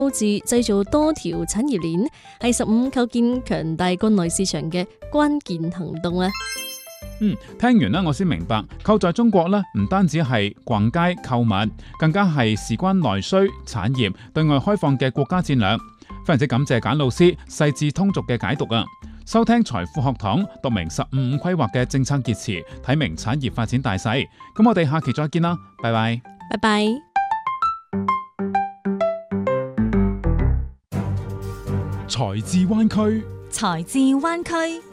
字製造多條產業鏈，係15構建強大國內市場嘅關鍵行動啊！ 聽完啦，我先明白，購在中國咧，唔單止係逛街購物，更加係事關內需、產業對外開放嘅國家戰略。非常之感謝簡老師細緻通俗嘅解讀啊！收聽財富學堂，讀明15規劃嘅政策熱詞，睇明產業發展大勢。咁我哋下期再見啦，拜拜。 拜拜。 財智灣區， 財智灣區。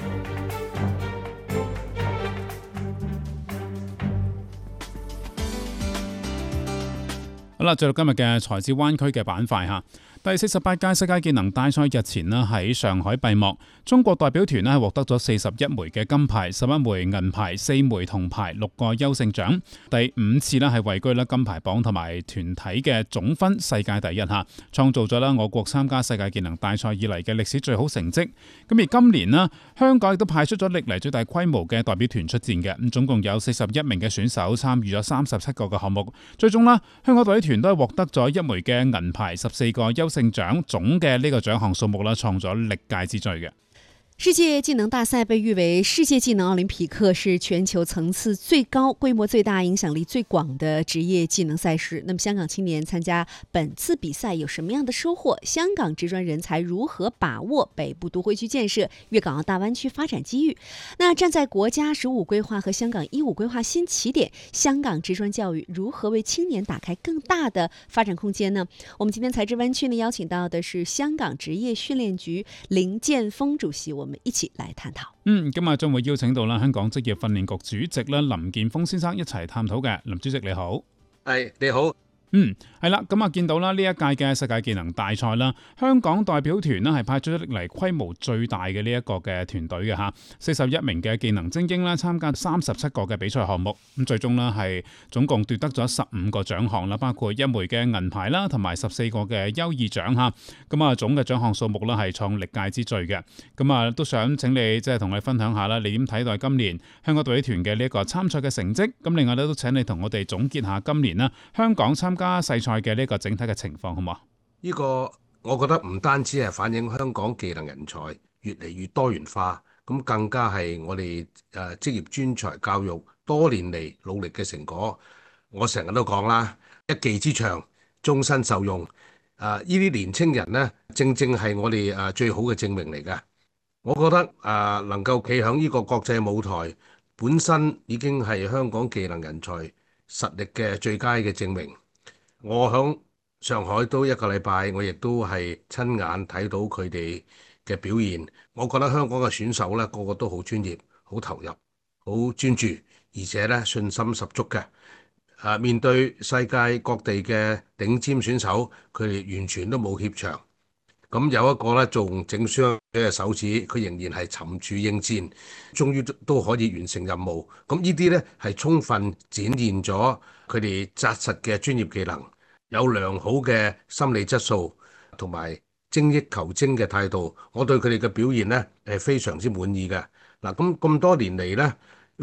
好啦，進入今日嘅財智灣區嘅板塊吓。第48屆世界技能大賽日前咧喺上海閉幕，中國代表團咧獲得咗41枚嘅金牌、11枚銀牌、4枚銅牌、6個優勝獎，第5次咧係位居咧金牌榜同埋團體嘅總分世界第一吓，創造咗咧我國參加世界技能大賽以嚟嘅歷史最好成績。咁而今年咧，香港亦都派出咗歷嚟最大規模嘅代表團出戰嘅，咁總共有41名嘅選手參與咗37個嘅項目，最終啦，香港代表團都係獲得咗1枚嘅銀牌、14個優勝獎，總嘅呢個獎項數目啦，創咗歷屆之最嘅。 世界技能大賽被譽為世界技能奧林匹克，是全球層次最高、規模最大、影響力最廣的職業技能賽事。那麼香港青年參加本次比賽有什麼樣的收穫？香港職專人才如何把握北部都會區建設、粵港澳大灣區發展機遇？那站在國家15規劃和香港15規劃新起點，香港職專教育如何為青年打開更大的發展空間呢？我們今天財智灣區呢邀請到的是香港職業訓練局林健鋒主席，我們一起來探討。 今日將會邀請到啦香港職業訓練局主席啦林健鋒先生一齊探討嘅。林主席你好。 係，你好。 係啦，咁啊見到啦呢一屆嘅世界技能大賽啦，香港代表團呢係派出咗歷嚟規模最大嘅呢一個嘅團隊嘅吓，41名嘅技能精英啦參加37個嘅比賽項目，咁最終呢係總共奪得咗15個獎項啦，包括1枚嘅銀牌啦，同埋14個嘅優異獎吓，咁啊總嘅獎項數目呢係創歷屆之最嘅，咁啊都想請你即係同你分享下啦，你點睇待今年香港代表團嘅呢一個參賽嘅成績？咁另外咧都請你同我哋總結下今年啦香港參加世賽嘅呢個整體嘅情況，好嘛？ 呢個我覺得唔單止係反映香港技能人才越嚟越多元化，咁更加係我哋職業專才教育多年嚟努力嘅成果。我成日都講啦，一技之長，終身受用。呢啲年青人呢，正正係我哋最好嘅證明嚟嘅。我覺得能夠企響呢個國際舞台，本身已經係香港技能人才實力嘅最佳嘅證明。我響上海都1個禮拜，我亦都係親眼睇到佢哋嘅表現。我覺得香港嘅選手咧，個個都好專業、好投入、好專注，而且咧信心十足嘅。面對世界各地嘅頂尖選手，佢哋完全都冇怯場。咁有一個咧仲整傷嘅手指，佢仍然係沉住應戰，終於都可以完成任務。咁呢啲咧係充分展現咗佢哋紮實嘅專業技能，有良好嘅心理質素，同埋精益求精嘅態度。我對佢哋嘅表現咧係非常之滿意嘅。嗱，咁多年嚟咧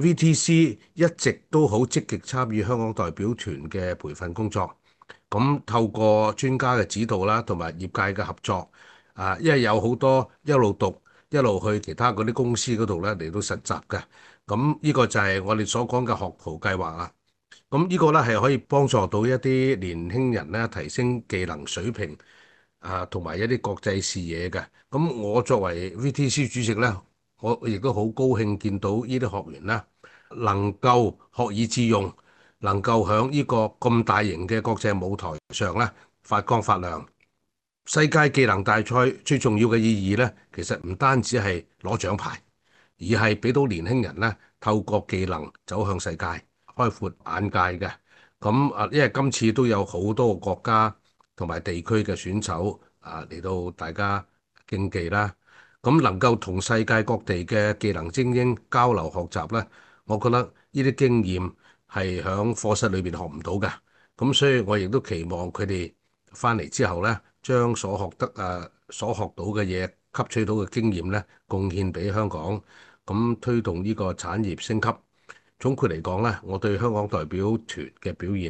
VTC 一直都好積極參與香港代表團嘅培訓工作。咁透過專家嘅指導啦，同埋業界嘅合作，因為有好多一路讀一路去其他嗰啲公司嗰度咧嚟到實習嘅。咁呢個就係我哋所講嘅學徒計劃啦。咁呢個咧係可以幫助到一啲年輕人咧提升技能水平，同埋一啲國際視野嘅。咁我作為 VTC 主席咧，我亦都好高興見到呢啲學員咧能夠學以致用。能夠喺呢個咁大型嘅國際舞台上咧發光發亮。世界技能大賽最重要嘅意義咧，其實唔單止係攞獎牌，而係俾到年輕人咧透過技能走向世界，開闊眼界嘅。咁因為今次都有好多個國家同埋地區嘅選手嚟到大家競技啦。咁能夠同世界各地嘅技能精英交流學習咧，我覺得呢啲經驗係喺課室裏邊學唔到嘅，咁所以我亦都期望佢哋翻嚟之後咧，將所學到嘅嘢、吸取到嘅經驗咧，貢獻俾香港，咁推動呢個產業升級。總括嚟講咧，我對香港代表團嘅表現咧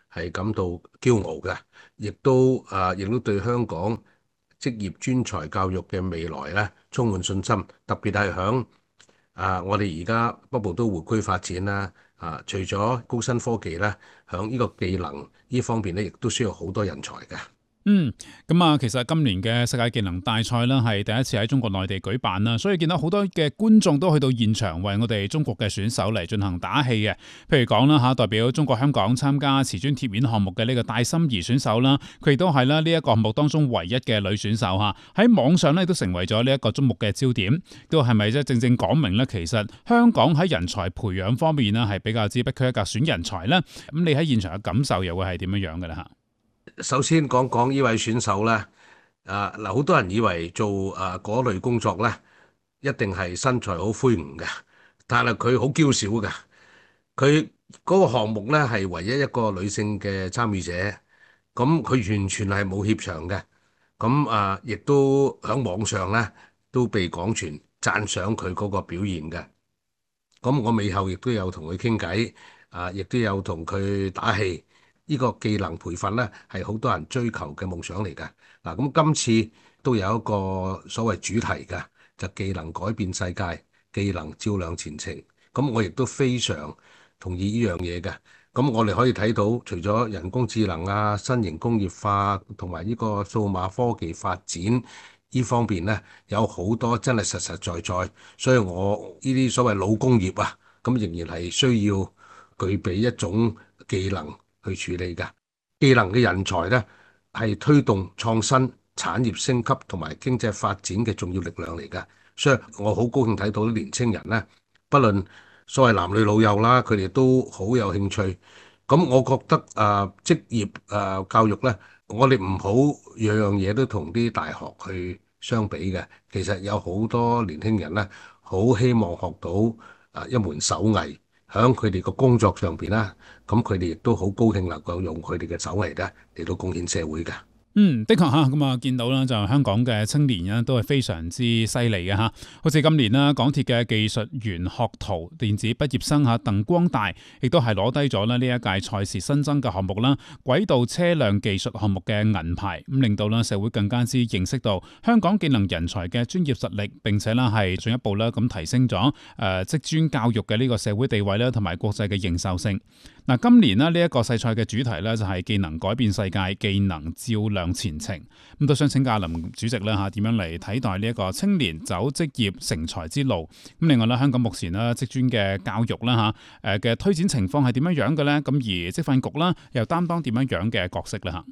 係感到驕傲嘅，亦都對香港職業專才教育嘅未來咧充滿信心。特別係響我哋而家北部都會區發展啦，除咗高新科技咧，響呢個技能呢方面咧，亦都需要好多人才嘅。 其實今年嘅世界技能大賽啦，係第一次喺中國內地舉辦啦，所以見到好多嘅觀眾都去到現場為我哋中國嘅選手嚟進行打氣嘅。譬如講啦嚇，代表中國香港參加瓷磚貼面項目嘅呢個戴心怡選手啦，佢亦都係啦呢一個項目當中唯一嘅女選手嚇，喺網上咧都成為咗呢一個矚目嘅焦點。都係咪即係正正講明咧？其實香港喺人才培養方面呢係比較之不拘一格選人才咧。咁你喺現場嘅感受又會係點樣樣嘅咧嚇？ 首先講講呢位選手咧，好多人以為做嗰類工作咧，一定係身材好魁梧嘅，但係佢好嬌小嘅。佢嗰個項目咧係唯一一個女性嘅參與者，咁佢完全係冇怯場嘅。咁亦都喺網上咧都被廣傳讚賞佢嗰個表現嘅。咁我尾後亦都有同佢傾偈，亦都有同佢打氣。呢個技能培訓咧係好多人追求嘅夢想嚟嘅。咁今次都有一個所謂主題嘅，就技能改變世界，技能照亮前程。咁我亦都非常同意呢樣嘢嘅。咁我哋可以睇到，除咗人工智能新型工業化同埋呢個數碼科技發展呢方面咧，有好多真係實實在在。所以我呢啲所謂老工業咁仍然係需要具備一種技能去處理嘅。技能嘅人才咧，係推動創新、產業升級同埋經濟發展嘅重要力量嚟嘅。所以我好高興睇到啲年青人咧，不論所謂男女老幼啦，佢哋都好有興趣。咁我覺得職業教育咧，我哋唔好樣樣嘢都同啲大學去相比嘅。其實有好多年輕人咧，好希望學到一門手藝。喺佢哋個工作上邊啦，咁佢哋亦都好高興能夠用佢哋嘅手藝咧嚟到貢獻社會嘅。 的確嚇，咁見到啦，就香港嘅青年咧都係非常之犀利嘅嚇。好似今年啦，港鐵嘅技術員學徒電子畢業生鄧光大，亦都係攞低咗呢一屆賽事新增嘅項目啦，軌道車輛技術項目嘅銀牌，咁令到社會更加之認識到香港技能人才嘅專業實力，並且啦係進一步啦咁提升咗職專教育嘅呢個社會地位啦，同埋國際嘅認受性。今年呢一個世賽嘅主題呢，就係技能改變世界，技能照亮前程。咁都想請教林主席啦嚇，點樣嚟睇待呢一個青年走職業成才之路？咁另外咧，香港目前呢職專嘅教育啦嚇，嘅推展情況係點樣樣嘅咧？咁而職訓局啦又擔當點樣樣嘅角色咧嚇？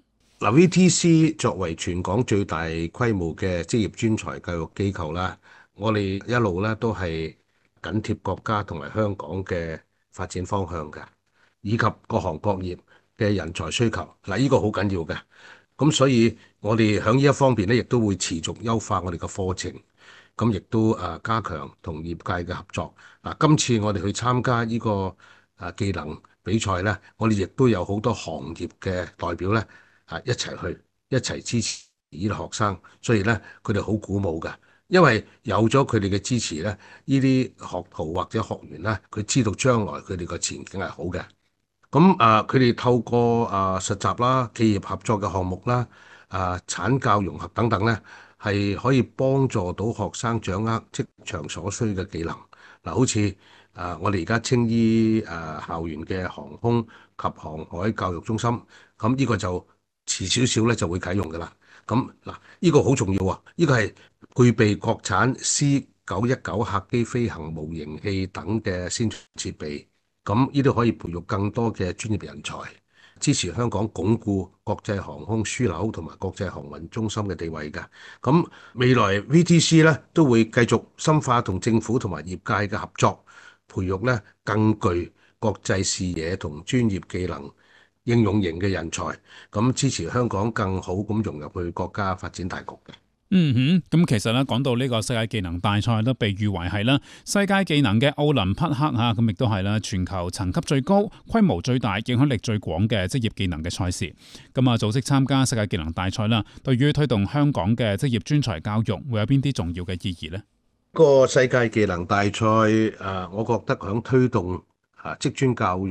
VTC 作為全港最大規模嘅職業專才教育機構啦，我哋一路咧都係緊貼國家同埋香港嘅發展方向嘅，以及各行各業嘅人才需求。呢個好緊要嘅。咁所以我哋喺呢一方面咧，亦都會持續優化我哋嘅課程，咁亦都加強同業界嘅合作。今次我哋去參加呢個技能比賽咧，我哋亦都有好多行業嘅代表咧一齊支持呢啲學生，所以咧佢哋好鼓舞㗎。因為有咗佢哋嘅支持咧，呢啲學徒或者學員咧，佢知道將來佢哋個前景係好嘅。咁佢哋透過實習啦、企業合作嘅項目啦、產教融合等等咧，係可以幫助到學生掌握職場所需嘅技能。好似我哋而家青衣校園嘅航空及航海教育中心，咁呢個就遲少少咧就會啟用㗎啦。咁呢個好重要啊！呢個係配備國產 C919客機飛行模型器等嘅先進設備。咁呢啲可以培育更多嘅專業人才，支持香港鞏固國際航空樞紐同埋國際航運中心嘅地位㗎。咁未來 VTC 咧都會繼續深化同政府同埋業界嘅合作，培育咧更具國際視野同專業技能應用型嘅人才，咁支持香港更好咁融入去國家發展大局嘅。 咁其實咧講到呢個世界技能大賽都被譽為係啦世界技能嘅奧林匹克嚇，咁亦都係啦全球層級最高、規模最大、影響力最廣嘅職業技能嘅賽事。咁組織參加世界技能大賽啦，對於推動香港嘅職業專才教育會有邊啲重要嘅意義呢？ 個世界技能大賽我覺得響推動職專教育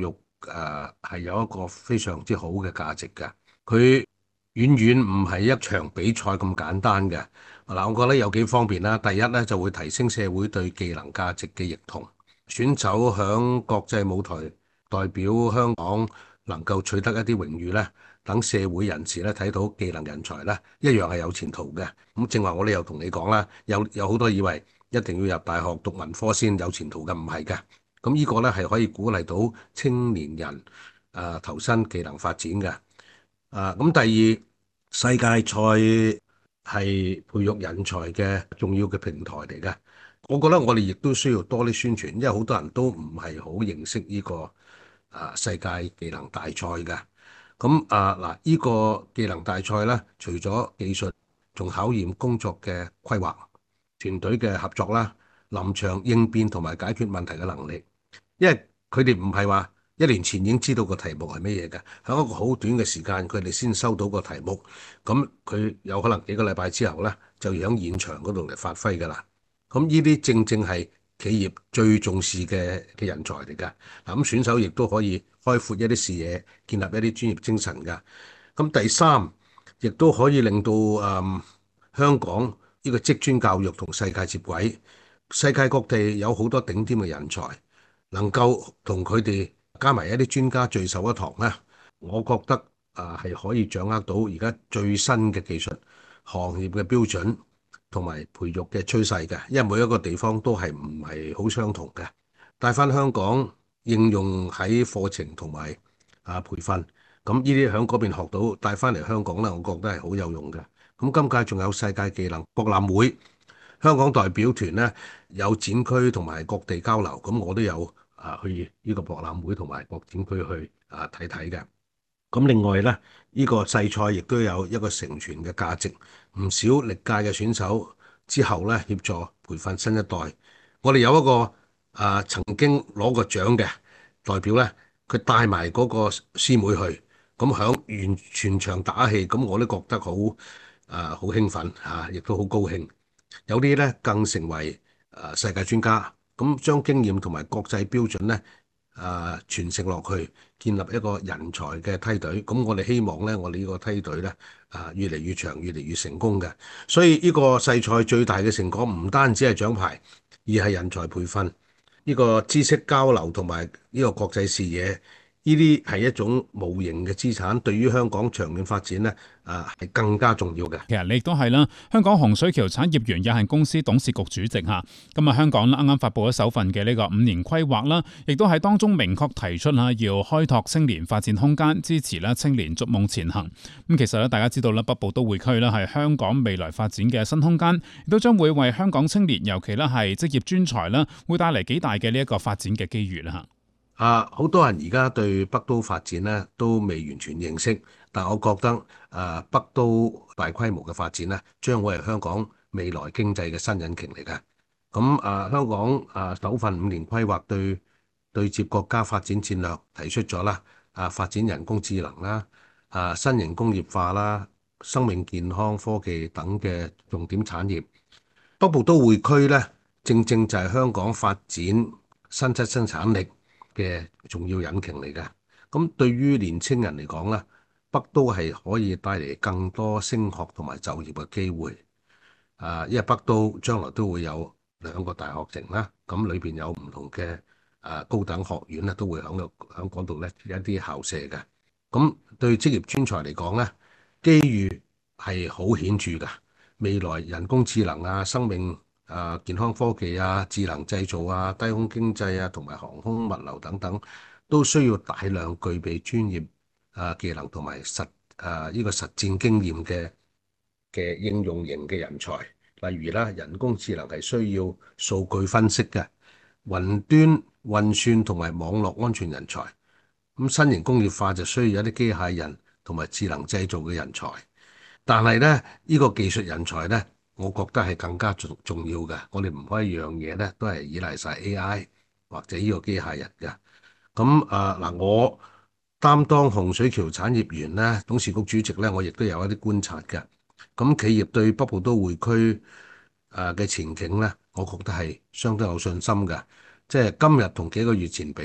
係有一個非常之好嘅價值嘅。佢遠遠唔係一場比賽咁簡單嘅。嗱，我覺得有幾方面啦。第一咧，就會提升社會對技能價值嘅認同。選手響國際舞台代表香港能夠取得一啲榮譽咧，等社會人士咧睇到技能人才咧一樣係有前途嘅。咁正話我哋又同你講啦，有好多以為一定要入大學讀文科先有前途嘅，唔係嘅。咁呢個咧係可以鼓勵到青年人投身技能發展嘅。咁第二，世界賽係培育人才嘅重要嘅平台嚟嘅。我覺得我哋亦都需要多啲宣傳，因為好多人都唔係好認識呢個世界技能大賽嘅。咁嗱，呢個技能大賽咧，除咗技術，仲考驗工作嘅規劃、團隊嘅合作啦、臨場應變同埋解決問題嘅能力。因為佢哋唔係話1年前已經知道個題目係乜嘢嘅，喺一個好短嘅時間，佢哋先收到個題目，咁佢有可能幾個禮拜之後咧，就要喺現場嗰度嚟發揮㗎啦。咁呢啲正正係企業最重視嘅人才嚟㗎。嗱，咁選手亦都可以開闊一啲視野，建立一啲專業精神㗎。咁第三，亦都可以令到香港呢個職專教育同世界接軌，世界各地有好多頂尖嘅人才。能夠同佢哋加埋一啲專家聚首一堂咧，我覺得係可以掌握到而家最新嘅技術、行業嘅標準同埋培育嘅趨勢嘅。因為每一個地方都係唔係好相同嘅，帶翻香港應用喺課程同埋培訓，咁呢啲喺嗰邊學到帶翻嚟香港咧，我覺得係好有用嘅。咁今屆仲有世界技能博覽會。香港代表團咧有展區同埋各地交流，咁我都有去呢個博覽會同埋各展區去睇睇嘅。咁另外咧，呢個世賽亦都有一個承傳嘅價值，唔少歷屆嘅選手之後咧協助培訓新一代。我哋有一個曾經攞過獎嘅代表咧，佢帶埋嗰個師妹去，咁響全場打氣，咁我都覺得好好興奮亦都好高興。有啲咧更成為世界專家，咁將經驗同埋國際標準咧傳承落去，建立一個人才嘅梯隊。咁我哋希望咧，我哋呢個梯隊咧越嚟越長，越嚟越成功嘅。所以呢個世賽最大嘅成果唔單止係獎牌，而係人才培訓、呢個知識交流同埋呢個國際視野。呢啲係一種無形嘅資產，對於香港長遠發展咧，係更加重要嘅。 其實你亦都係啦，香港洪水橋產業園有限公司董事局主席嚇。今日香港啱啱發布咗首份嘅呢個5年規劃啦，亦都喺當中明確提出要開拓青年發展空間，支持青年逐夢前行。咁其實咧，大家知道啦，北部都會區咧係香港未來發展嘅新空間，亦都將會為香港青年，尤其咧係職業專才啦，會帶嚟幾大嘅呢一個發展嘅機遇啦嚇。 好多人而家對北都發展咧都未完全認識，但我覺得北都大規模嘅發展咧，將會係香港未來經濟嘅新引擎嚟嘅。咁香港首份5年規劃對接國家發展戰略提出咗啦，發展人工智能啦，新型工業化啦，生命健康科技等嘅重點產業。北部都會區咧，正正就係香港發展新質生產力嘅重要引擎嚟嘅。咁對於年青人嚟講咧，北都係可以帶嚟更多升學同埋就業嘅機會。因為北都將來都會有2個大學城啦，咁裏邊有唔同嘅高等學院咧，都會喺嗰度咧一啲校舍嘅。咁對職業專才嚟講咧，機遇係好顯著㗎。未來人工智能生命健康科技智能製造低空經濟同埋航空物流等等，都需要大量具備專業技能同埋呢個實戰經驗嘅應用型嘅人才。例如啦，人工智能係需要數據分析嘅，雲端運算同埋網絡安全人才。咁新型工業化就需要一啲機械人同埋智能製造嘅人才。但係咧，呢個技術人才咧，我覺得係更加重要嘅。我哋唔可以樣嘢咧都係依賴晒 AI 或者呢個機械人嘅。咁嗱，我擔當洪水橋產業園咧董事局主席咧，我亦都有一啲觀察嘅。咁企業對北部都會區嘅前景咧，我覺得係相當有信心嘅。即係今日同幾個月前比咧，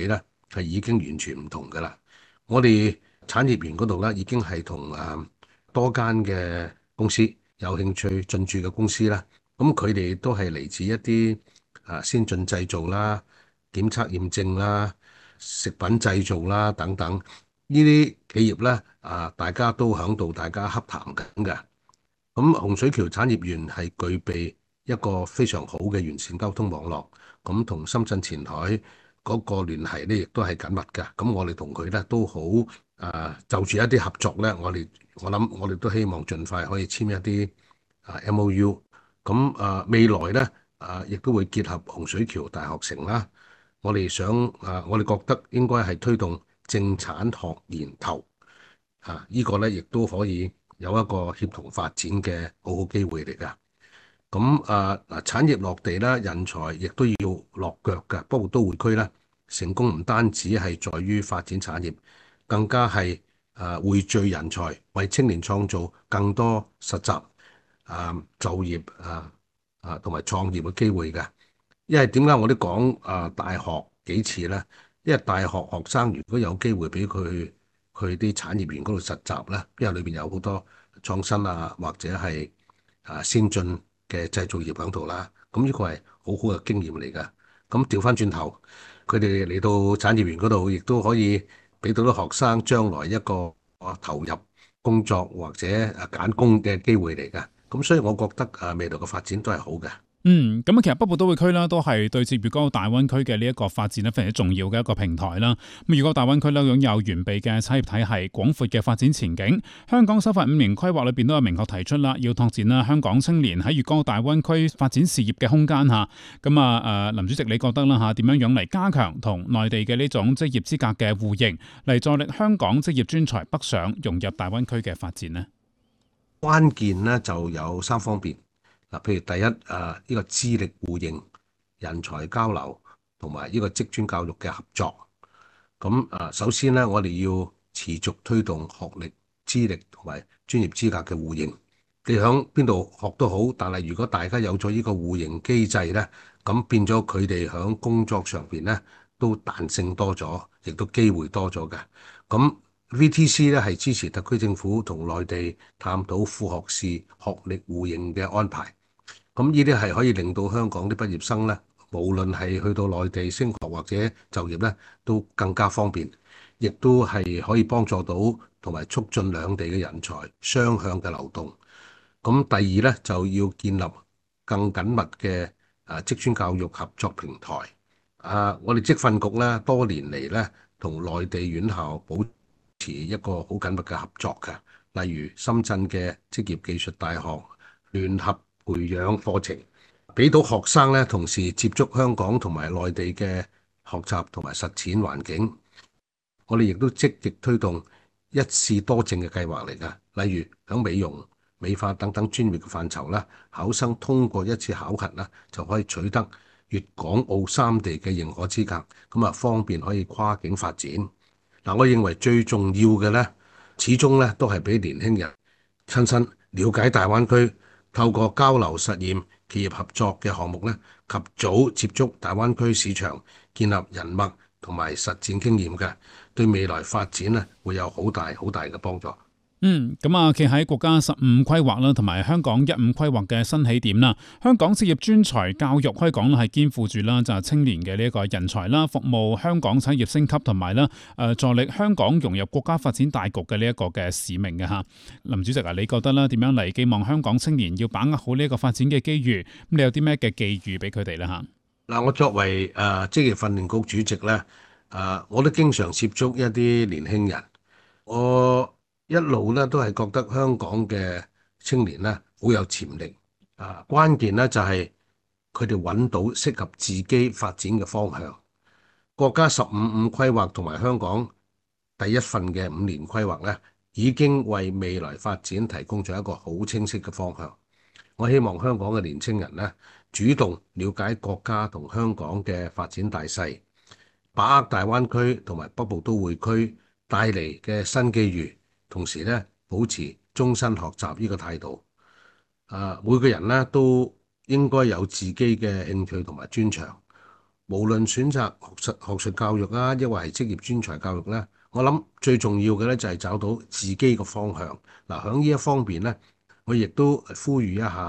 係已經完全唔同㗎啦。我哋產業園嗰度咧已經係同多間嘅公司有興趣進駐嘅公司啦，咁佢哋都係嚟自一啲先進製造啦、檢測驗證啦、食品製造啦等等，呢啲企業咧大家都響度大家洽談緊嘅。咁洪水橋產業園係具備一個非常好嘅完善交通網絡，咁同深圳前海嗰個聯繫咧亦都係緊密嘅。咁我哋同佢咧都好就住一啲合作咧，我諗我哋都希望盡快可以簽一啲MOU。咁未來咧亦都會結合洪水橋大學城啦。我哋想我哋覺得應該係推動政產學研投呢個咧亦都可以有一個協同發展嘅好好機會嚟㗎。咁產業落地啦，人才亦都要落腳㗎。北部都會區咧成功唔單止係在於發展產業，更加係匯聚人才，為青年創造更多實習就業同埋創業嘅機會㗎。因為點解我都講大學幾次咧？因為大學學生如果有機會俾佢去啲產業園嗰度實習咧，因為裏邊有好多創新或者係先進嘅製造業喺度啦，咁呢個係好好嘅經驗嚟㗎。咁調翻轉頭，佢哋嚟到產業園嗰度，亦都可以俾到啲學生將來一個投入工作或者揀工嘅機會嚟㗎。咁所以我覺得未來嘅發展都係好嘅。 咁其實北部都會區啦，都係對接粵港澳大灣區嘅呢一個發展咧，非常之重要嘅一個平台啦。咁粵港澳大灣區咧擁有完備嘅產業體系、廣闊嘅發展前景。香港首發5年規劃裏邊都有明確提出啦，要拓展啦香港青年喺粵港澳大灣區發展事業嘅空間嚇。咁林主席你覺得啦嚇，點樣樣嚟加強同內地嘅呢種職業資格嘅互認，嚟助力香港職業專才北上融入大灣區嘅發展呢？ 關鍵咧就有3方面。譬如第一呢個資歷互認、人才交流同埋呢個職專教育嘅合作。咁首先咧，我哋要持續推動學歷、資歷同埋專業資格嘅互認。你響邊度學都好，但係如果大家有咗呢個互認機制咧，咁變咗佢哋響工作上邊咧都彈性多咗，亦都機會多咗嘅。咁VTC 咧係支持特區政府同內地探討副學士學歷互認嘅安排。咁呢啲係可以令到香港啲畢業生咧，無論係去到內地升學或者就業咧，都更加方便，亦都係可以幫助到同埋促進兩地嘅人才雙向嘅流動。咁第二咧就要建立更緊密嘅職專教育合作平台。我哋職訓局咧多年嚟咧同內地院校保持一個好緊密嘅合作嘅，例如深圳嘅職業技術大學聯合培養課程，俾到學生咧同時接觸香港同埋內地嘅學習同埋實踐環境。我哋亦都積極推動一試多證嘅計劃嚟㗎，例如響美容、美髮等等專業嘅範疇啦，考生通過一次考核啦，就可以取得粵港澳3地嘅認可資格，咁方便可以跨境發展。我認為最重要嘅咧，始終咧都係俾年輕人親身了解大灣區，透過交流實驗、企業合作嘅項目咧，及早接觸大灣區市場，建立人脈同埋實戰經驗嘅，對未來發展咧會有好大嘅幫助。 企喺國家15規劃啦，同埋香港15規劃嘅新起點啦，香港職業專才教育可以講係肩負住啦，就係青年嘅呢一個人才啦，服務香港產業升級同埋啦，助力香港融入國家發展大局嘅呢一個嘅使命嘅嚇。林主席你覺得啦，點樣嚟寄望香港青年要把握好呢一個發展嘅機遇？咁你有啲咩嘅寄語俾佢哋咧嚇？ 我作為職業訓練局主席咧，我都經常接觸一啲年輕人，我一路咧都係覺得香港嘅青年咧好有潛力，關鍵咧就係佢哋揾到適合自己發展嘅方向。國家15規劃同埋香港第一份嘅5年規劃咧，已經為未來發展提供咗一個好清晰嘅方向。我希望香港嘅年青人咧，主動了解國家同香港嘅發展大勢，把握大灣區同埋北部都會區帶嚟嘅新機遇。同時咧，保持終身學習呢個態度。每個人咧都應該有自己嘅興趣同埋專長， 無論選擇學術教育啊，抑或係職業專才教育咧，我諗最重要嘅咧就係找到自己嘅方向。嗱，喺呢一方面咧，我亦都呼籲一下